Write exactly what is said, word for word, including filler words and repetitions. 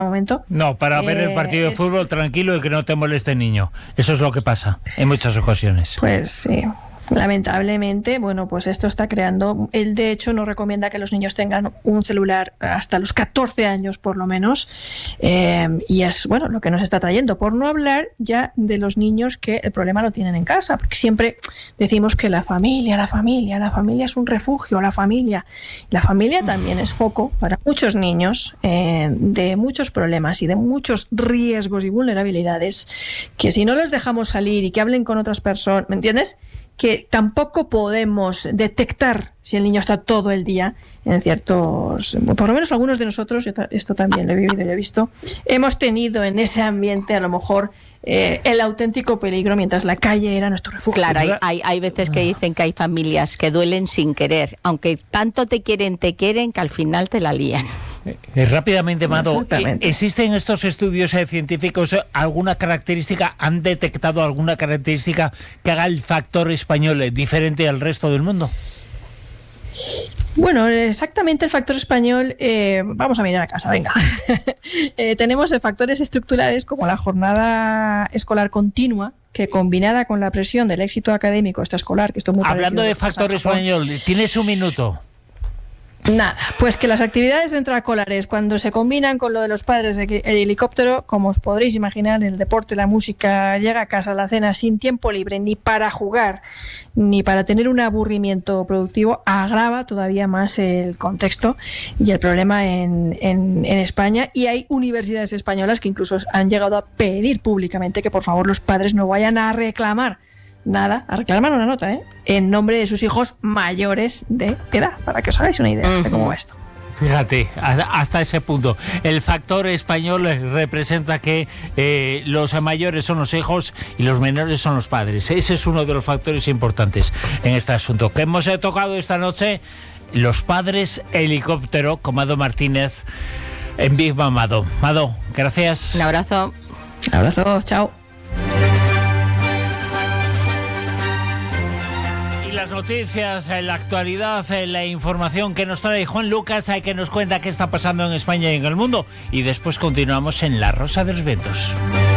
momento. No, para ver el partido de es... fútbol tranquilo y que no te moleste el niño. Eso es lo que pasa en muchas ocasiones. Pues sí. Lamentablemente, bueno, pues esto está creando. Él, de hecho, no recomienda que los niños tengan un celular hasta los catorce años, por lo menos. Eh, y es, bueno, lo que nos está trayendo. Por no hablar ya de los niños que el problema lo tienen en casa, porque siempre decimos que la familia, la familia, la familia es un refugio, la familia. La familia también es foco para muchos niños eh, de muchos problemas y de muchos riesgos y vulnerabilidades que si no los dejamos salir y que hablen con otras personas, ¿me entiendes?, que tampoco podemos detectar si el niño está todo el día en ciertos... Por lo menos algunos de nosotros, esto también lo he vivido y lo he visto, hemos tenido en ese ambiente a lo mejor eh, el auténtico peligro mientras la calle era nuestro refugio. Claro, hay, hay, hay veces que dicen que hay familias que duelen sin querer, aunque tanto te quieren, te quieren, que al final te la lían. Eh, rápidamente, Mado, ¿existen estos estudios eh, científicos alguna característica, han detectado alguna característica que haga el factor español eh, diferente al resto del mundo? Bueno, exactamente el factor español, eh, vamos a mirar a casa, venga. eh, tenemos factores estructurales como la jornada escolar continua, que combinada con la presión del éxito académico extraescolar, que esto es muy Hablando de factor español, tienes un minuto. Nada, pues que las actividades extraescolares, cuando se combinan con lo de los padres del helicóptero, como os podréis imaginar, el deporte, la música, llega a casa, la cena sin tiempo libre, ni para jugar, ni para tener un aburrimiento productivo, agrava todavía más el contexto y el problema en, en, en España. Y hay universidades españolas que incluso han llegado a pedir públicamente que por favor los padres no vayan a reclamar nada, a reclamar una nota, ¿eh? en nombre de sus hijos mayores de edad, para que os hagáis una idea uh-huh. de cómo va esto. Fíjate, hasta ese punto. El factor español representa que eh, los mayores son los hijos y los menores son los padres. Ese es uno de los factores importantes en este asunto. Que hemos tocado esta noche, los padres helicóptero, con Mado Martínez en Big Bang Mado. Mado, gracias. Un abrazo. Un abrazo, chao. Las noticias, la actualidad, la información que nos trae Juan Lucas, que nos cuenta qué está pasando en España y en el mundo. Y después continuamos en La Rosa de los Vientos.